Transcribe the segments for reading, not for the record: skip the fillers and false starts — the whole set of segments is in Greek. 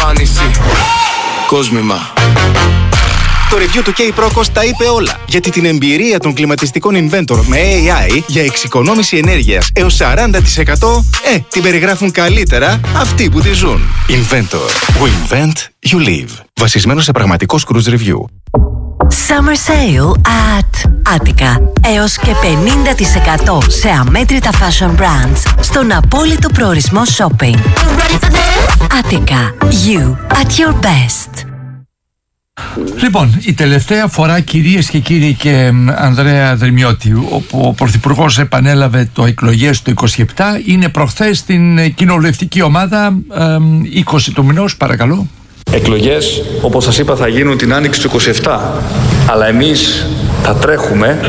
άνηση. Κόσμημα. Το review του K-Procos τα είπε όλα. Γιατί την εμπειρία των κλιματιστικών Inventor με AI για εξοικονόμηση ενέργειας έως 40% την περιγράφουν καλύτερα αυτοί που τη ζουν. Inventor. We invent, you live. Βασισμένο σε πραγματικό cruise review. Summer sale at Attica. Έως και 50% σε αμέτρητα fashion brands στον απόλυτο προορισμό shopping. Attica. You at your best. Λοιπόν, η τελευταία φορά, κυρίες και κύριοι και Ανδρέα Δρυμιώτη, όπου ο Πρωθυπουργός επανέλαβε το εκλογές του 27, είναι προχθές στην κοινοβουλευτική ομάδα 20 του μηνός, παρακαλώ. Εκλογές, όπως σας είπα, θα γίνουν την άνοιξη του 27, αλλά εμείς θα τρέχουμε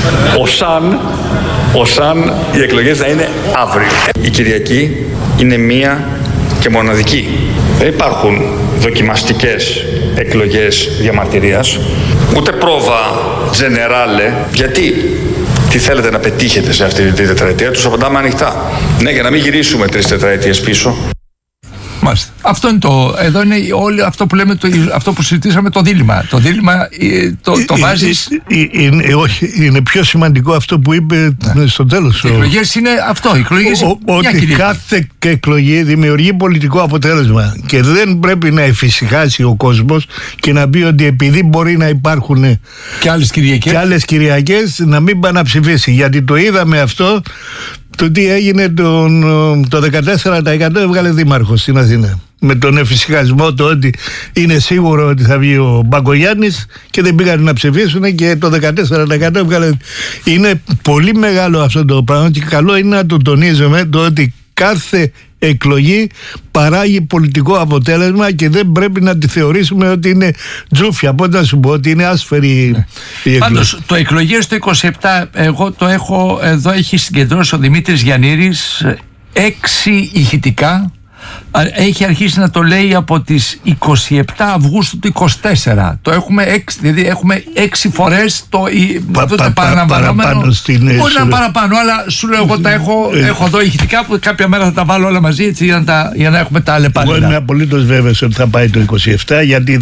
οσάν οι εκλογές θα είναι αύριο. Η Κυριακή είναι μία και μοναδική. Δεν υπάρχουν δοκιμαστικές εκλογές διαμαρτυρίας, ούτε πρόβα τζενεράλε. Γιατί, τι θέλετε να πετύχετε σε αυτή τη τετραετία, τους απαντάμε ανοιχτά. Ναι, για να μην γυρίσουμε 3 τετραετίες πίσω. Μάλιστα. Αυτό είναι εδώ είναι όλο αυτό που λέμε, αυτό που συζητήσαμε, το δίλημμα. Το δίλημμα το βάζεις. Όχι, είναι πιο σημαντικό αυτό που είπε στο τέλος. Οι εκλογές είναι αυτό. Ότι κάθε εκλογή δημιουργεί πολιτικό αποτέλεσμα και δεν πρέπει να εφησυχάσει ο κόσμος και να πει ότι επειδή μπορεί να υπάρχουν και άλλες Κυριακές να μην πάει να ψηφίσει. Γιατί το είδαμε αυτό. Το τι έγινε το 14% έβγαλε δήμαρχος στην Αθήνα. Με τον εφησυχασμό το ότι είναι σίγουρο ότι θα βγει ο Μπακογιάννης και δεν πήγαν να ψηφίσουν και το 14% έβγαλε. Είναι πολύ μεγάλο αυτό το πράγμα και καλό είναι να το τονίζουμε το ότι κάθε εκλογή παράγει πολιτικό αποτέλεσμα και δεν πρέπει να τη θεωρήσουμε ότι είναι τζούφια. Πώς να σου πω, ότι είναι άσφαιρη η εκλογή. Πάντως το εκλογές το 27 εγώ το έχω, εδώ έχει συγκεντρώσει ο Δημήτρης Γιαννήρης 6 ηχητικά. Έχει αρχίσει να το λέει από τις 27 Αυγούστου του 24. Το έχουμε 6, δηλαδή έχουμε 6 φορές το παραπάνω. Μπορεί να παραπάνω, αλλά σου λέω εγώ τα έχω εδώ ηχητικά που κάποια μέρα θα τα βάλω όλα μαζί έτσι, για να έχουμε τα λεπάνια. Εγώ είμαι απολύτως βέβαιος ότι θα πάει το 27, γιατί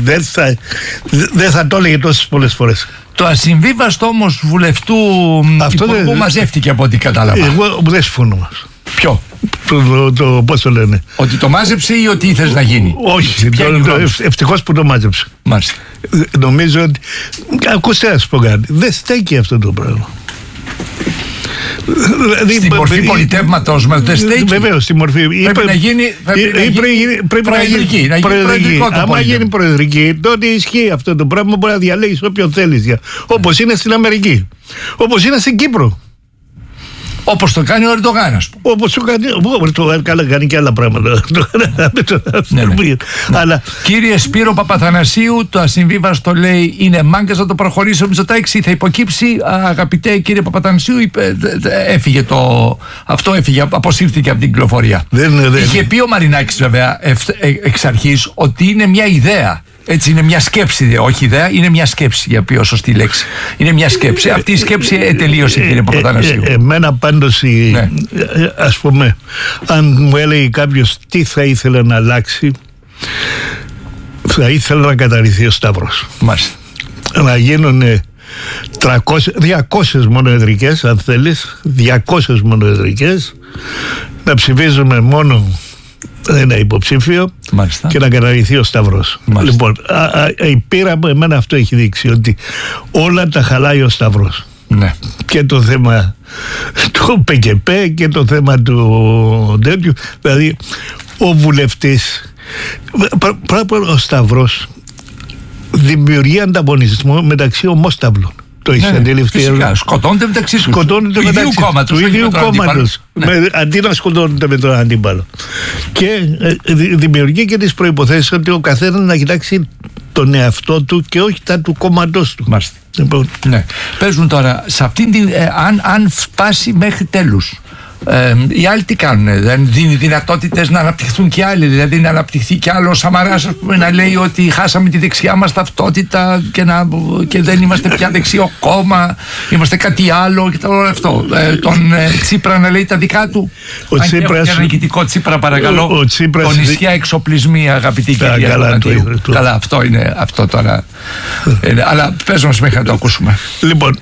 δεν θα το έλεγε τόσες πολλές φορές. Το ασυμβίβαστο όμως βουλευτού υπουργού μαζεύτηκε από ό,τι κατάλαβα. Εγώ δεν συμφωνώ. Ποιο? Πώς το λένε? Ότι το μάζεψε ή ότι ήθελες να γίνει? Όχι, ευτυχώς που το μάζεψε. Μάλιστα. Νομίζω ότι, ακούστε να σου πω κάτι, δεν στέκει αυτό το πράγμα. Στην μορφή πολιτεύματος μας δεν στέκει. Βεβαίως, στη μορφή. Πρέπει να γίνει προεδρική. Άμα γίνει προεδρική, τότε ισχύει αυτό το πράγμα. Μπορεί να διαλέγεις όποιον θέλεις. Όπως είναι στην Αμερική. Όπως είναι στην Κύπρο. Όπως το κάνει ο Ερντογάν, ας πούμε. Όπως το κάνει ο Ερντογάν, καλά κάνει και άλλα πράγματα. Αλλά... Κύριε Σπύρο Παπαθανασίου, το ασυμβίβαστο λέει είναι μάγκας να το προχωρήσει ο Μητσοτάκης ή θα υποκύψει? Αγαπητέ κύριε Παπαθανασίου, έφυγε αυτό, αποσύρθηκε από την κυκλοφορία. Είχε πει ο Μαρινάκης βέβαια εξ αρχής ότι είναι μια ιδέα. Έτσι, είναι μια σκέψη, όχι ιδέα, είναι μια σκέψη, για πιο σωστή λέξη. Είναι μια σκέψη. Αυτή η σκέψη τελείωσε, κύριε Παπαθανασίου. Εμένα πάντως, ας πούμε, αν μου έλεγε κάποιος τι θα ήθελε να αλλάξει, θα ήθελα να καταρριφθεί ο Σταύρος. Μάλιστα. Να γίνουν 200 μονοεδρικές, αν θέλεις, 200 μονοεδρικές, να ψηφίζουμε μόνο ένα υποψήφιο. Μάλιστα. Και να καταργηθεί ο Σταυρός. Μάλιστα. Λοιπόν, η πείρα μου εμένα αυτό έχει δείξει, ότι όλα τα χαλάει ο Σταυρός. Ναι. Και το θέμα του ΠΚΠ και το θέμα του τέτοιου. Δηλαδή ο βουλευτής, ο Σταυρός δημιουργεί ανταγωνισμό μεταξύ ομόσταυλων. Το έχει αντιληφθεί? Φυσικά, σκοτώνονται μεταξύ τους. Του ίδιου κόμματος. Αντί να σκοτώνονται με τον αντίπαλο. Και δημιουργεί και τις προϋποθέσεις ότι ο καθένας να κοιτάξει τον εαυτό του και όχι τα του κόμματος του. Ναι. Παίζουν τώρα σε αυτήν την. Αν φτάσει μέχρι τέλους Οι άλλοι τι κάνουν? Δεν δίνει δυνατότητες να αναπτυχθούν και άλλοι? Δηλαδή να αναπτυχθεί κι άλλο ο Σαμαράς, να λέει ότι χάσαμε τη δεξιά μας ταυτότητα και δεν είμαστε πια δεξιό κόμμα, είμαστε κάτι άλλο και όλο αυτό. Τον Τσίπρα να λέει τα δικά του. Ο Τσίπρας, ένα νικητικό Τσίπρα, παρακαλώ. Το νησιά εξοπλισμοί, αγαπητή κυρία. Καλά, αυτό είναι αυτό τώρα. Αλλά πες μας μέχρι να το ακούσουμε. Λοιπόν,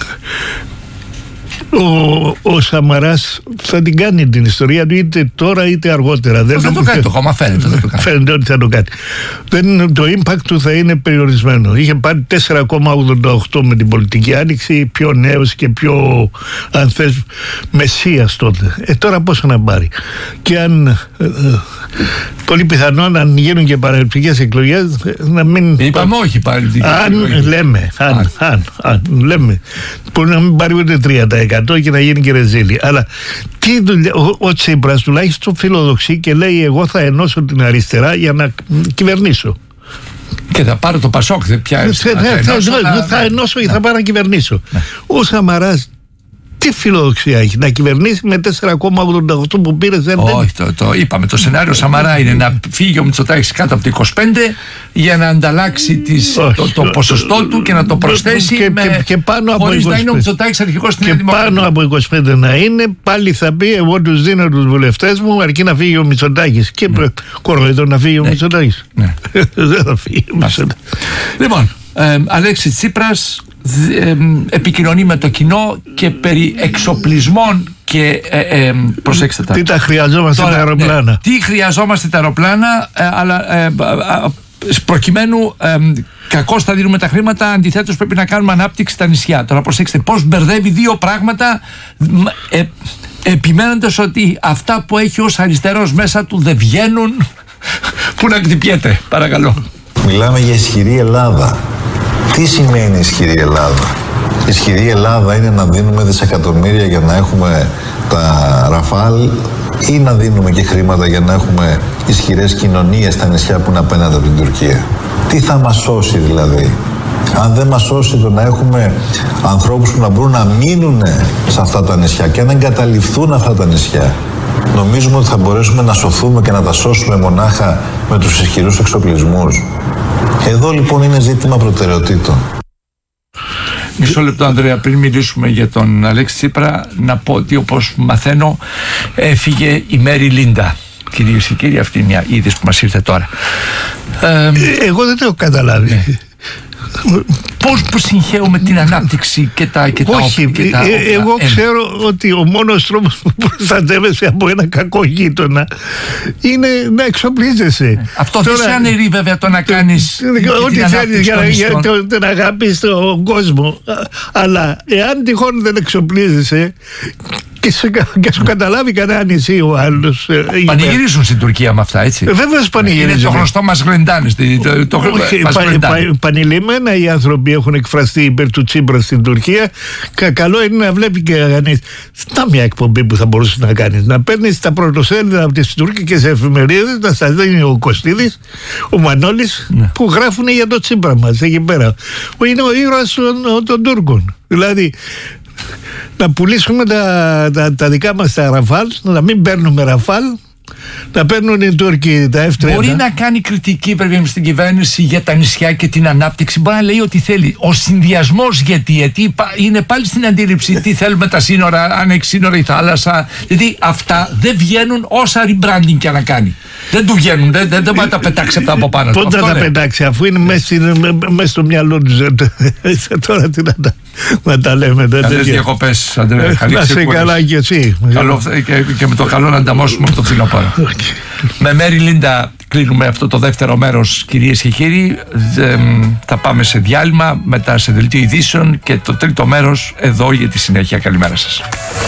ο Σαμαράς θα την κάνει την ιστορία του είτε τώρα είτε αργότερα. Δεν θα το κάνει το κόμμα, φαίνεται. Φαίνεται ότι θα το κάνει. Το impact του θα είναι περιορισμένο. Είχε πάρει 4,88 με την πολιτική άνοιξη, πιο νέος και πιο, αν θες, μεσίας τότε. Τώρα πόσο να πάρει? Και αν πολύ πιθανόν αν γίνουν και παρελπτικές εκλογές να μην... Είπαμε όχι παρελπτικές εκλογές. Αν λέμε μπορεί να μην πάρει ούτε 3% και να γίνει και ρεζίλη. Αλλά ο Τσίπρας τουλάχιστον φιλοδοξεί και λέει εγώ θα ενώσω την αριστερά για να κυβερνήσω. Και θα πάρω το Πασόκ. Θα ενώσω ή θα πάω να κυβερνήσω. Ο Σαμαράς τι φιλοδοξία έχει? Να κυβερνήσει με 4,88 που πήρε? Όχι, το είπαμε. Το σενάριο Σαμαρά είναι να φύγει ο Μητσοτάκης κάτω από το 25 για να ανταλλάξει το ποσοστό του και να το προσθέσει χωρίς να είναι ο Μητσοτάκης αρχηγός στην Νέα Δημοκρατία. Και πάνω από 25 να είναι, πάλι θα πει εγώ τους δίνω τους βουλευτές μου αρκεί να φύγει ο Μητσοτάκης. Και κοροϊδό να φύγει ο Μητσοτάκης. Δεν θα φύγει ο Μητσοτάκης. Λοιπόν, Αλέξης Τσίπρας επικοινωνεί με το κοινό και περί εξοπλισμών και προσέξτε τα. Τι τα χρειαζόμαστε τα αεροπλάνα? Ναι, τι χρειαζόμαστε τα αεροπλάνα, αλλά προκειμένου κακώς θα δίνουμε τα χρήματα, αντιθέτως πρέπει να κάνουμε ανάπτυξη στα νησιά. Τώρα προσέξτε πώς μπερδεύει δύο πράγματα, επιμένοντας ότι αυτά που έχει ως αριστερός μέσα του δεν βγαίνουν. Πού να κτυπιέται, παρακαλώ. Μιλάμε για ισχυρή Ελλάδα. Τι σημαίνει ισχυρή Ελλάδα? Ισχυρή Ελλάδα είναι να δίνουμε δισεκατομμύρια για να έχουμε τα Ραφάλ ή να δίνουμε και χρήματα για να έχουμε ισχυρές κοινωνίες στα νησιά που είναι απέναντι από την Τουρκία? Τι θα μας σώσει δηλαδή? Αν δεν μας σώσει το να έχουμε ανθρώπους που να μπορούν να μείνουν σε αυτά τα νησιά και να εγκαταλειφθούν αυτά τα νησιά, νομίζουμε ότι θα μπορέσουμε να σωθούμε και να τα σώσουμε μονάχα με τους ισχυρούς εξοπλισμούς? Εδώ λοιπόν είναι ζήτημα προτεραιοτήτων. Μισό λεπτό, Ανδρέα, πριν μιλήσουμε για τον Αλέξη Τσίπρα, να πω ότι όπως μαθαίνω έφυγε η Μέρι Λίντα. Κυρίες και κύριοι, αυτή είναι μια είδηση που μας ήρθε τώρα. Εγώ δεν το έχω καταλάβει. Πώς συγχαίουμε την ανάπτυξη και τα όχι, εγώ ξέρω ότι ο μόνος τρόπος που προστατεύεσαι από ένα κακό γείτονα είναι να εξοπλίζεσαι. Αυτό δεν σε αναιρεί βέβαια το να κάνεις ό,τι θέλεις για την αγάπη στον κόσμο. Αλλά εάν τυχόν δεν εξοπλίζεσαι και σου καταλάβει κανένα νησί ο άλλος. Πανηγυρίζουν στην Τουρκία με αυτά, έτσι. Βέβαια πανηγυρίζουν. Είναι το γνωστό μας γλεντάνες. Πανηλημμένα οι άνθρωποι έχουν εκφραστεί υπέρ του Τσίπρα στην Τουρκία. Καλό είναι να βλέπει και κανείς. Στα μια εκπομπή που θα μπορούσε να κάνεις, να παίρνεις τα πρωτοσέλιδα από τις τουρκικές εφημερίδες, να σας δίνει ο Κωστίδης, ο Μανώλης, που γράφουν για το Τσίπρα μας εκεί πέρα. Είναι ο ήρωας των Τούρκων. Δηλαδή να πουλήσουμε τα δικά μας τα Ραφάλ, να μην παίρνουμε Ραφάλ, να παίρνουν οι Τούρκοι τα F-30. Μπορεί να κάνει κριτική πρέπει στην κυβέρνηση για τα νησιά και την ανάπτυξη. Μπορεί να λέει ό,τι θέλει. Ο συνδυασμός γιατί είναι πάλι στην αντίληψη τι θέλουμε τα σύνορα, αν έχει σύνορα η θάλασσα. Γιατί αυτά δεν βγαίνουν όσα rebranding και να κάνει. Δεν του βγαίνουν, δεν μπορεί να τα πετάξει αυτά από πάνω. Πότε θα τα πετάξει, αφού είναι μέσα στο μυαλό του. Τώρα τι να τα λέμε. Καλές διακοπές, Ανδρέα. Να σε καλά και εσύ. Και με το καλό να ανταμώσουμε το φθινόπωρο. Με Μέρι Λίντα κλείνουμε αυτό το δεύτερο μέρος, κυρίες και κύριοι. Θα πάμε σε διάλειμμα, μετά σε δελτίο ειδήσεων και το τρίτο μέρος εδώ για τη συνέχεια. Καλημέρα σας.